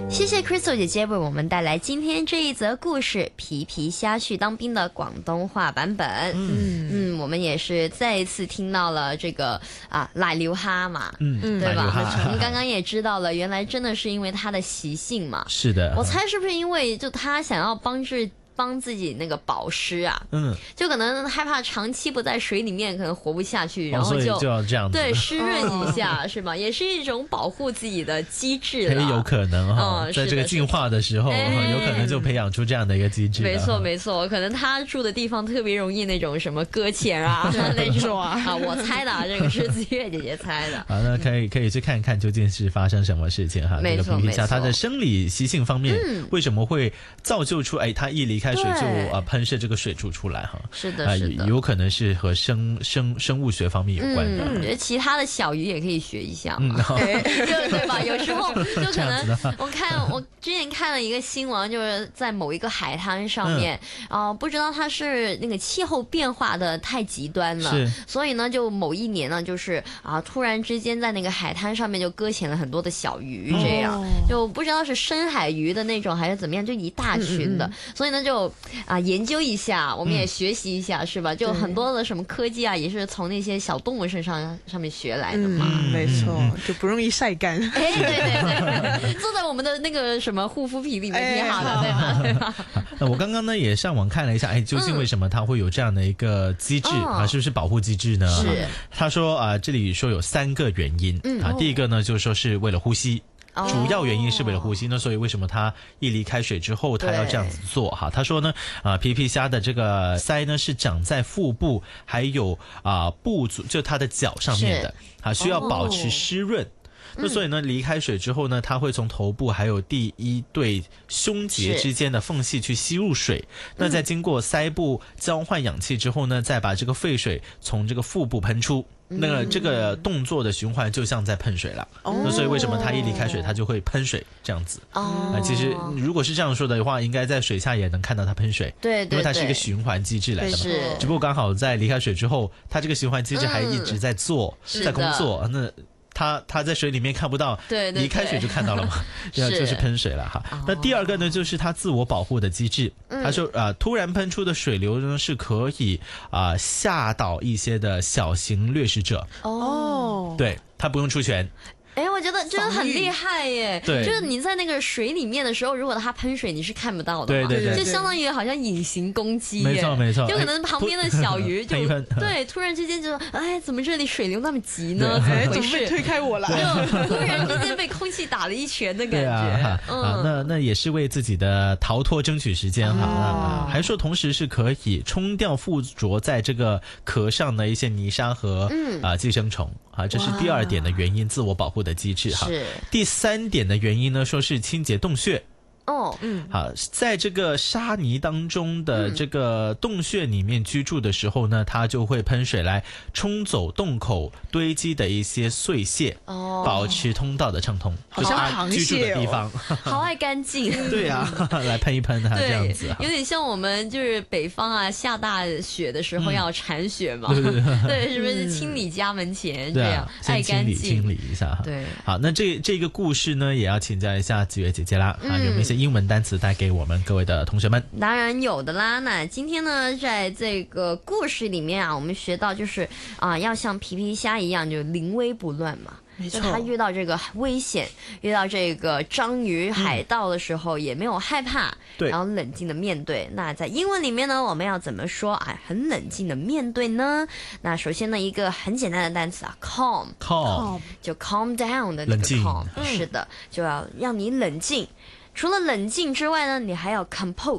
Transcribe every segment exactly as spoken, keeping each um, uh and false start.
谢谢 Crystal 姐姐为我们带来今天这一则故事《皮皮虾去当兵》的广东话版本。嗯嗯，我们也是再一次听到了这个啊奶牛蝦嘛，嗯，对吧？我们刚刚也知道了，原来真的是因为它的习性嘛。 是的， 我猜是不是因为就他想要帮助。帮自己那个保湿啊，嗯，就可能害怕长期不在水里面，可能活不下去，然后就、 哦、就要这样子， 对，湿润一下、哦、是吧？也是一种保护自己的机制了， 有可能哈、 嗯， 在这个进化的时候，哎、有可能就培养出这样的一个机制。 没错没错，可能他住的地方特别容易那种什么搁浅啊那种啊，我猜的，这个是子月姐姐猜的。 好，那可以可以去看看究竟是发生什么事情哈。 没错、这个、 皮皮虾它的生理习性方面、嗯，为什么会造就出哎，它一离开水就啊。喷射这个水柱出来哈， 是的，是的、 呃，有可能是和生生生物学方面有关的。 嗯，我觉得其他的小鱼也可以学一下嘛，嗯、对对吧？有时候就可能我看我之前看了一个新闻，就是在某一个海滩上面啊、嗯呃，不知道它是那个气候变化的太极端了，所以呢，就某一年呢，就是啊、呃，突然之间在那个海滩上面就搁浅了很多的小鱼，这样、哦、就不知道是深海鱼的那种还是怎么样，就一大群的，嗯嗯所以呢就啊研究一下，我们也学习一下、嗯、是吧？就很多的什么科技啊，也是从那些小动物身上上面学来的嘛。 嗯，没错、嗯，就不容易晒干。 哎，对对对，坐在我们的那个什么护肤品里面挺好的，哎、对吧？ 那我刚刚呢也上网看了一下，哎，究竟为什么它会有这样的一个机制、嗯、啊？是不是保护机制呢？ 是。 他说啊，这里说有三个原因、嗯、啊，第一个呢就是说是为了呼吸。主要原因是为了呼吸呢，所以为什么他一离开水之后他要这样子做哈？他说呢，啊、呃，皮皮虾的这个鳃呢是长在腹部，还有啊、呃、部足，就它的脚上面的，啊，需要保持湿润。哦那所以呢，离开水之后呢，它会从头部还有第一对胸节之间的缝隙去吸入水。那在经过鳃部交换氧气之后呢，再把这个废水从这个腹部喷出。那个这个动作的循环就像在喷水了。哦、那所以为什么它一离开水，它就会喷水这样子？哦、呃，其实如果是这样说的话，应该在水下也能看到它喷水。 对 对, 对， 因为它是一个循环机制来的嘛。只不过刚好在离开水之后，它这个循环机制还一直在做，嗯、在工作。那他他在水里面看不到， 对对对， 离开水就看到了嘛，是就是喷水了哈。那第二个呢，就是它自我保护的机制。嗯、他说啊、呃，突然喷出的水流呢是可以啊、呃、吓倒一些的小型掠食者。哦，对，他不用出拳。 哎，我觉得真的很厉害耶！ 对， 就是你在那个水里面的时候，如果它喷水，你是看不到的嘛， 对对对， 就相当于好像隐形攻击耶， 没错没错， 就可能旁边的小鱼就对，突然之间就哎，怎么这里水流那么急呢？ 哎，怎么被推开我了？ 就突然之间被空气打了一拳的感觉。 啊，嗯、啊，那那也是为自己的逃脱争取时间哈、哦啊。还说同时是可以冲掉附着在这个壳上的一些泥沙和、嗯、啊寄生虫。啊，这是第二点的原因，自我保护的机制哈。 是。 第三点的原因呢，说是清洁洞穴。 哦，嗯， 好，在这个沙泥当中的这个洞穴里面居住的时候呢，嗯、它就会喷水来冲走洞口堆积的一些碎屑，哦，保持通道的畅通， 就是它居住的地方， 好爱干净。 对呀、啊，来喷一喷它这样子， 有点像我们就是北方啊，下大雪的时候要铲雪嘛， 嗯、对对对， 对，是不是清理家门前、嗯、这样，爱干净，清理一下哈。 对， 好，那这这个故事呢，也要请教一下子月姐姐啦，嗯、啊，有没有一些英文单词带给我们各位的同学们？ 当然有的啦。那今天呢，在这个故事里面啊，我们学到就是啊、呃，要像皮皮虾一样，就临危不乱嘛。 没错， 他遇到这个危险，遇到这个章鱼、海盗的时候，也没有害怕， 对、嗯， 然后冷静的面对。那在英文里面呢，我们要怎么说啊？很冷静的面对呢？那首先呢，一个很简单的单词啊 ，calm，calm， 就 calm down 的那个 calm，、嗯、是的，就要让你冷静。除了冷静之外呢，你还要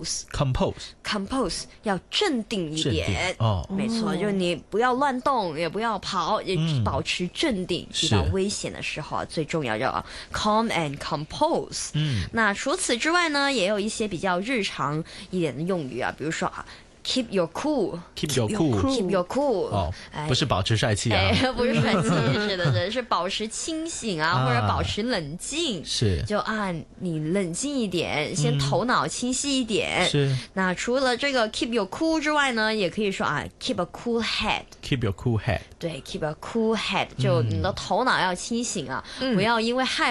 compose，compose，compose， 要镇定一点。 哦， 没错，就是你不要乱动，也不要跑，也保持镇定。遇、嗯、到危险的时候啊，最重要要 calm and compose。嗯，那除此之外呢，也有一些比较日常一点的用语啊，比如说啊。Keep your cool. Keep your cool. Keep your cool. 哦，不是保持帅气啊， 哎、不是帅气，是的，是是保持清醒啊，啊或者保持冷静。 是， 就啊，你冷静一点，先头脑清晰一点。 是、嗯。 那除了这个 keep your cool 之外呢，也可以说啊 ，keep a cool head. Keep your cool head. 对 ，keep a cool head， 就你的头脑要清醒啊，嗯、不要因为害